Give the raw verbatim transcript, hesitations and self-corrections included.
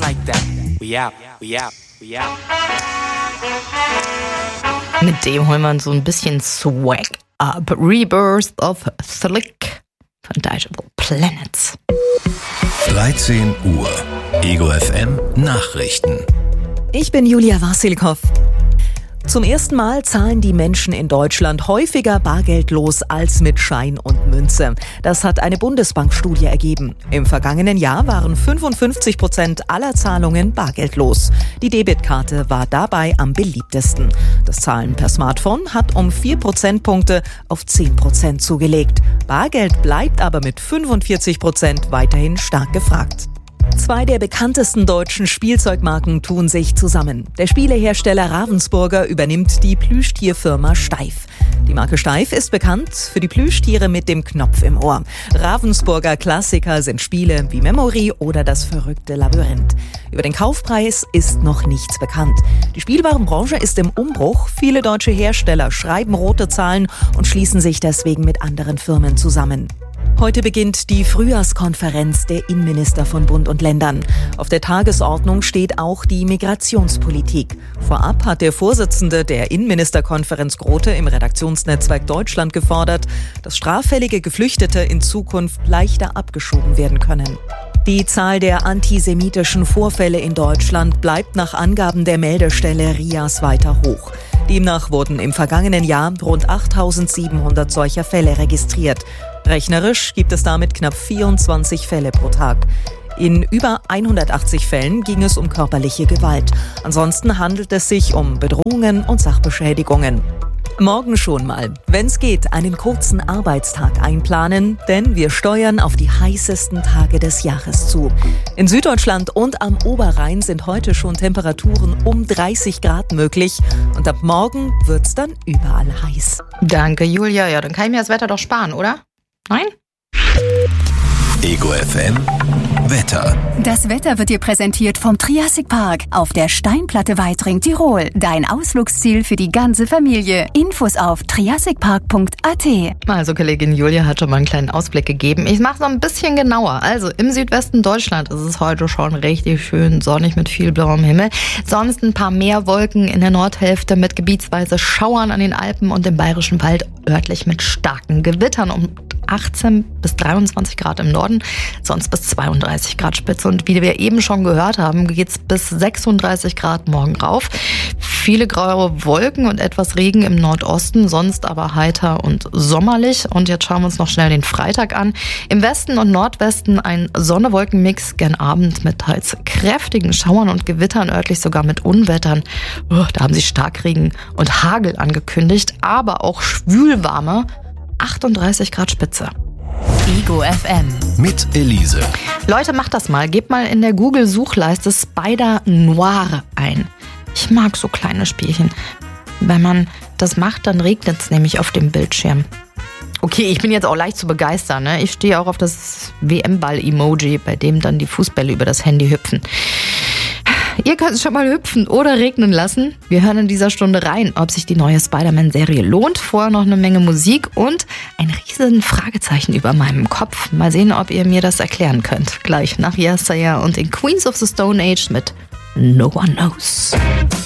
like that. We out, we out, we out. Mit dem holen wir uns so ein bisschen Swag ab. Rebirth of Slick von Digable Planets. dreizehn Uhr. Ego F M Nachrichten. Ich bin Julia Wassilkow. Zum ersten Mal zahlen die Menschen in Deutschland häufiger bargeldlos als mit Schein und Münze. Das hat eine Bundesbankstudie ergeben. Im vergangenen Jahr waren fünfundfünfzig Prozent aller Zahlungen bargeldlos. Die Debitkarte war dabei am beliebtesten. Das Zahlen per Smartphone hat um vier Prozentpunkte auf zehn Prozent zugelegt. Bargeld bleibt aber mit fünfundvierzig Prozent weiterhin stark gefragt. Zwei der bekanntesten deutschen Spielzeugmarken tun sich zusammen. Der Spielehersteller Ravensburger übernimmt die Plüschtierfirma Steiff. Die Marke Steiff ist bekannt für die Plüschtiere mit dem Knopf im Ohr. Ravensburger Klassiker sind Spiele wie Memory oder das verrückte Labyrinth. Über den Kaufpreis ist noch nichts bekannt. Die Spielwarenbranche ist im Umbruch. Viele deutsche Hersteller schreiben rote Zahlen und schließen sich deswegen mit anderen Firmen zusammen. Heute beginnt die Frühjahrskonferenz der Innenminister von Bund und Ländern. Auf der Tagesordnung steht auch die Migrationspolitik. Vorab hat der Vorsitzende der Innenministerkonferenz Grote im Redaktionsnetzwerk Deutschland gefordert, dass straffällige Geflüchtete in Zukunft leichter abgeschoben werden können. Die Zahl der antisemitischen Vorfälle in Deutschland bleibt nach Angaben der Meldestelle R I A S weiter hoch. Demnach wurden im vergangenen Jahr rund achttausendsiebenhundert solcher Fälle registriert. Rechnerisch gibt es damit knapp vierundzwanzig Fälle pro Tag. In über hundertachtzig Fällen ging es um körperliche Gewalt. Ansonsten handelt es sich um Bedrohungen und Sachbeschädigungen. Morgen schon mal, wenn's geht, einen kurzen Arbeitstag einplanen, denn wir steuern auf die heißesten Tage des Jahres zu. In Süddeutschland und am Oberrhein sind heute schon Temperaturen um dreißig Grad möglich und ab morgen wird's dann überall heiß. Danke, Julia. Ja, dann kann ich mir das Wetter doch sparen, oder? Nein? Ego F M Wetter. Das Wetter wird dir präsentiert vom Triassic Park auf der Steinplatte Weitring, Tirol. Dein Ausflugsziel für die ganze Familie. Infos auf triassic park punkt a t. Also Kollegin Julia hat schon mal einen kleinen Ausblick gegeben. Ich mache es noch ein bisschen genauer. Also im Südwesten Deutschland ist es heute schon richtig schön sonnig mit viel blauem Himmel. Sonst ein paar mehr Wolken in der Nordhälfte mit gebietsweise Schauern an den Alpen und im Bayerischen Wald, örtlich mit starken Gewittern um achtzehn bis dreiundzwanzig Grad im Norden, sonst bis zweiunddreißig Grad Spitze. Und wie wir eben schon gehört haben, geht es bis sechsunddreißig Grad morgen rauf. Viele graue Wolken und etwas Regen im Nordosten, sonst aber heiter und sommerlich. Und jetzt schauen wir uns noch schnell den Freitag an. Im Westen und Nordwesten ein Sonne-Wolken-Mix, gern Abend mit teils kräftigen Schauern und Gewittern, örtlich sogar mit Unwettern. Oh, da haben sie Starkregen und Hagel angekündigt, aber auch schwülwarme achtunddreißig Grad Spitze. Ego F M. Mit Elise. Leute, macht das mal. Gebt mal in der Google-Suchleiste Spider Noir ein. Ich mag so kleine Spielchen. Wenn man das macht, dann regnet es nämlich auf dem Bildschirm. Okay, ich bin jetzt auch leicht zu begeistern. Ne? Ich stehe auch auf das W M-Ball-Emoji, bei dem dann die Fußbälle über das Handy hüpfen. Ihr könnt es schon mal hüpfen oder regnen lassen. Wir hören in dieser Stunde rein, ob sich die neue Spider-Man-Serie lohnt. Vorher noch eine Menge Musik und ein riesen Fragezeichen über meinem Kopf. Mal sehen, ob ihr mir das erklären könnt. Gleich nach Yesaya und den Queens of the Stone Age mit No One Knows.